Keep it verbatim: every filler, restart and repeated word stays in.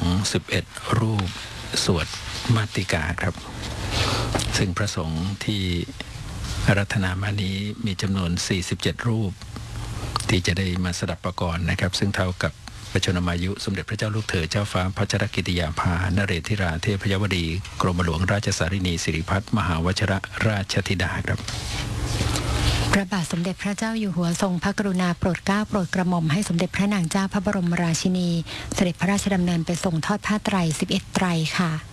สิบเอ็ดรูปสวดมาติกาครับซึ่งพระสงฆ์ที่อาราธนามานี้มีจำนวนสี่สิบเจ็ดรูปที่จะได้มาสดับประกรณ์นะครับซึ่งเท่ากับพระชนมายุสมเด็จพระเจ้าลูกเธอเจ้าฟ้าพัชรกิติยาภานเรศธิราเทพยวดีกรมหลวงราชสารินีสิริพัฒน์มหาวชิรราชธิดาครับพระบาทสมเด็จพระเจ้าอยู่หัวทรงพระกรุณาโปรดเกล้าโปรดกระหม่อมให้สมเด็จพระนางเจ้าพระบรมราชินีเสด็จพระราชดำเนินไปทรงทอดผ้าไตรสิบเอ็ดไตรค่ะ